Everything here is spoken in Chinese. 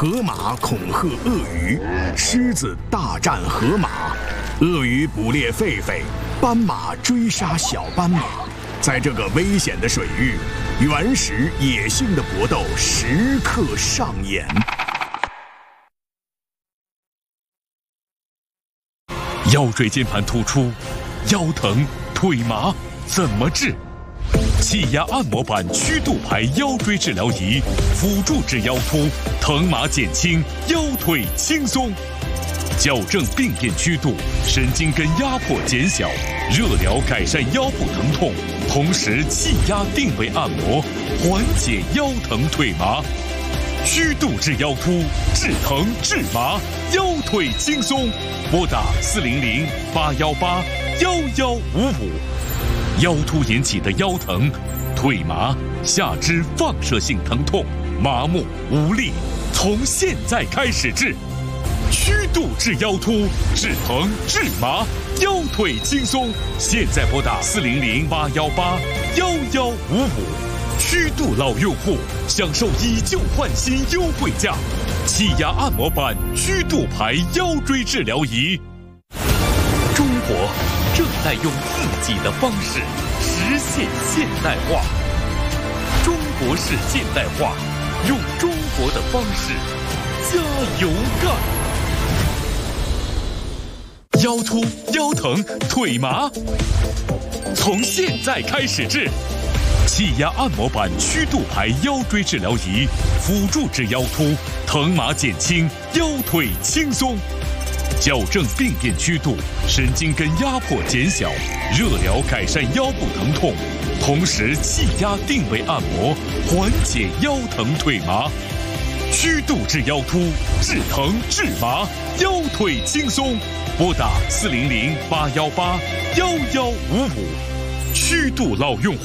河马恐吓鳄鱼，狮子大战河马，鳄鱼捕猎狒狒，斑马追杀小斑马。在这个危险的水域，原始野性的搏斗时刻上演。 腰椎间盘突出，腰疼腿麻怎么治？气压按摩板曲度排腰椎治疗仪，辅助治腰突，疼麻减轻，腰腿轻松。矫正病变曲度，神经根压迫减小，热疗改善腰部疼痛，同时气压定位按摩，缓解腰疼腿麻。曲度治腰突，治疼治麻，腰腿轻松。拨打400-818-1155。腰突引起的腰疼、腿麻、下肢放射性疼痛、麻木无力，从现在开始治。曲度治腰突，治疼治麻，腰腿轻松。现在拨打400-818-1155。曲度老用户享受以旧换新优惠价，气压按摩板曲度排腰椎治疗仪。中国正在用自己的方式实现现代化，中国式现代化，用中国的方式加油干！腰突、腰疼、腿麻，从现在开始治。气压按摩板曲度排腰椎治疗仪，辅助治腰突，疼麻减轻，腰腿轻松。矫正病变曲度，神经根压迫减小，热疗改善腰部疼痛，同时气压定位按摩，缓解腰疼腿麻。曲度治腰突，治疼治麻，腰腿轻松。拨打400-818-1155。曲度老用户